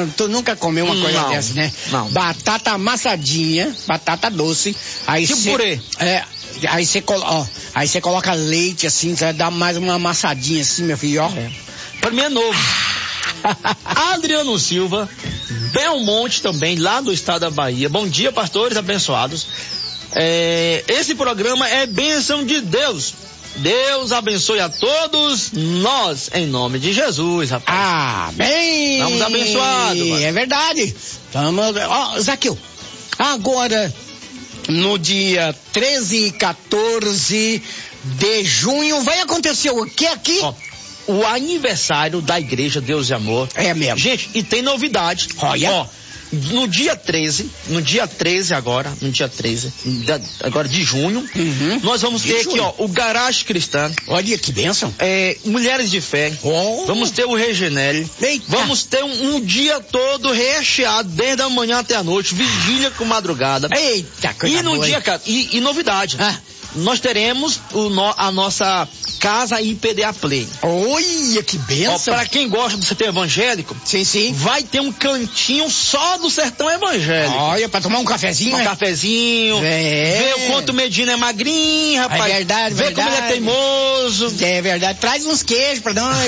tu nunca comeu uma coisa dessa, né? Não. Batata amassadinha, batata doce. Aí tipo purê. Aí você coloca leite assim, você dá mais uma amassadinha assim, meu filho, ó. Pra mim é novo. Adriano Silva, Belmonte também, lá do estado da Bahia. Bom dia, pastores abençoados. Esse programa é bênção de Deus. Deus abençoe a todos nós, em nome de Jesus, rapaz. Amém! Estamos abençoados, mano. É verdade. Zaqueu, agora, no dia 13 e 14 de junho, vai acontecer o que aqui? O aniversário da Igreja Deus e Amor. É mesmo. Gente, e tem novidade. Olha. No dia 13 agora de junho, nós vamos ter aqui, o Garage Cristã. Olha que bênção. Mulheres de Fé. Vamos ter o Regenere. Vamos ter um dia todo recheado, desde a manhã até a noite, vigília com madrugada. Eita, coisa E no boa, dia, cara, e novidade. Nós teremos a nossa Casa IPDA Play. Olha que bênção. Para quem gosta do setor evangélico, sim, vai ter um cantinho só do sertão evangélico. Olha, para tomar um cafezinho. Cafezinho. Ver o quanto o Medina é magrinho, rapaz. É verdade, ver como ele é teimoso. É verdade. Traz uns queijos para nós.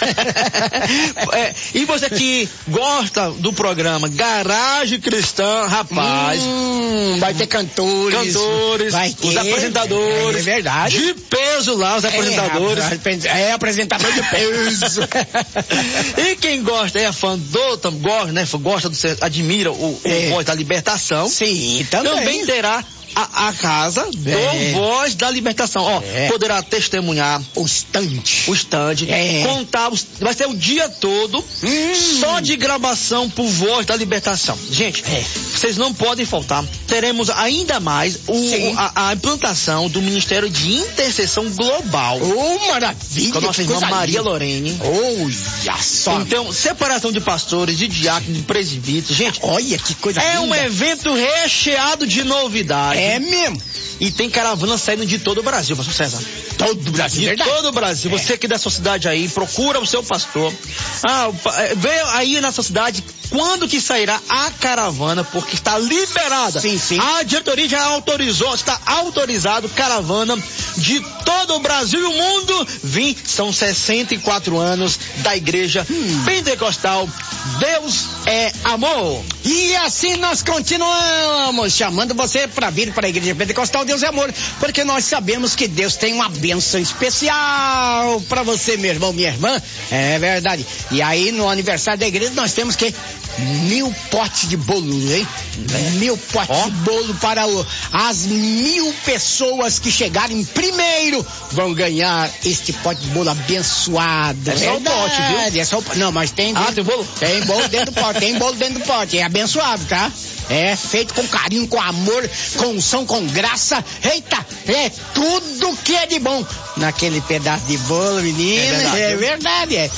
E você que gosta do programa Garagem Cristã, rapaz. Vai ter cantores. Vai ter. Os apresentadores. É verdade. De peso lá, os apresentadores. Apresentador de peso. E quem gosta, é fã gosta admira o Voz da Libertação. Sim, também terá a casa do Voz da Libertação. Poderá testemunhar o stand, contar, vai ser o dia todo só de gravação por Voz da Libertação. Gente, vocês não podem faltar. Teremos ainda mais a implantação do Ministério de Intercessão Global. Maravilha! Com a nossa irmã Maria Lorene. Olha só! Então, separação de pastores, de diáconos, de presbíteros. Gente, olha que coisa linda! É um evento recheado de novidades. É mesmo. E tem caravana saindo de todo o Brasil, pastor César. Todo o Brasil, de verdade. todo o Brasil. Você aqui da sua cidade aí, procura o seu pastor. Vê aí na sua cidade quando que sairá a caravana, porque está liberada. Sim. A diretoria já autorizou, está autorizado caravana de todo o Brasil e o mundo. São 64 anos da Igreja Pentecostal. Deus é amor. E assim nós continuamos chamando você para vir para a Igreja Pentecostal Deus é Amor, porque nós sabemos que Deus tem uma bênção especial para você, meu irmão, minha irmã. É verdade. E aí no aniversário da igreja nós temos que 1000 potes de bolo, hein? 1000 potes de bolo para as 1000 pessoas que chegarem primeiro vão ganhar este pote de bolo abençoado. É só o pote, viu? É só não, mas tem tem bolo? Tem bolo dentro do pote, tem bolo dentro do pote. É abençoado, tá? É feito com carinho, com amor, com unção, com graça. Eita, é tudo que é de bom naquele pedaço de bolo, menino. É verdade.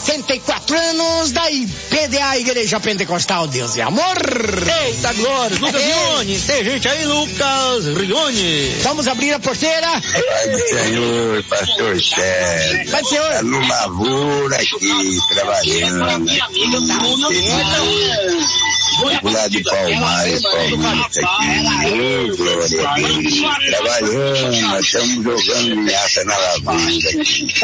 64 anos da IPDA, Igreja Pentecostal Deus e Amor. Eita glória, Lucas Rione. Tem gente aí, Lucas Rione. Vamos abrir a porteira. Pai do Senhor, pastor Sérgio. Pai do Senhor. Tá no lavoura aqui, trabalhando. Vou lá de Palmares, Paulista aqui. Glória a Deus. Trabalhando, nós estamos jogando linhaça na lavoura aqui.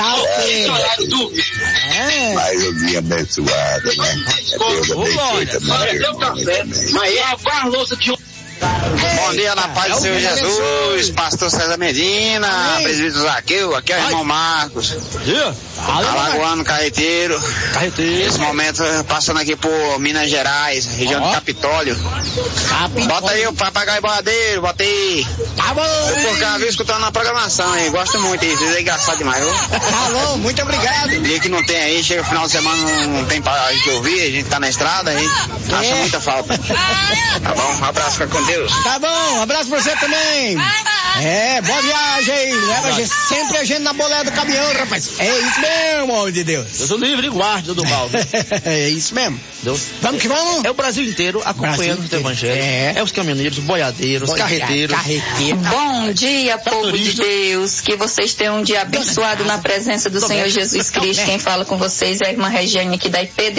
Mais um dia abençoado, né? Deus abençoe também. Mas é a barlosa de Bom dia, na paz do Senhor Jesus, pastor César Medina, presbítero Zaqueu, aqui é o irmão Marcos. Alagoano, carreteiro. Nesse momento, passando aqui por Minas Gerais, região de Capitólio. Bota aí o papagaio boadeiro, bota aí. Tá bom. Eu por cá, viu, escutando na programação, hein? Gosto muito disso, é engraçado demais, viu? Tá bom, muito obrigado. Dia que não tem aí, chega o final de semana, não tem pra gente ouvir, a gente tá na estrada, a gente acha muita falta. Tá bom? Um abraço, fica com Deus. Tá bom, um abraço pra você também. Boa viagem. Leva sempre a gente na boleia do caminhão, rapaz. É isso mesmo, homem de Deus. Eu sou livre e guarda do mal. É isso mesmo. Deus. Vamos que vamos. É o Brasil inteiro acompanhando o evangelho. É os caminhoneiros, boiadeiros, carreteiros. Bom dia, povo de Deus. Que vocês tenham um dia abençoado na presença do Senhor Jesus Cristo. Quem fala com vocês é a irmã Regiane aqui da IPDA.